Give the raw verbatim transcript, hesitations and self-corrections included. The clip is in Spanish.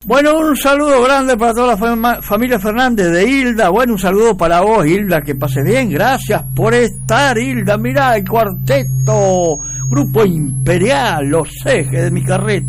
Bueno, un saludo grande para toda la fam- familia Fernández de Hilda. Bueno, un saludo para vos, Hilda, que pases bien. Gracias por estar, Hilda. Mirá, el cuarteto, Grupo Imperial, los ejes de mi carreta.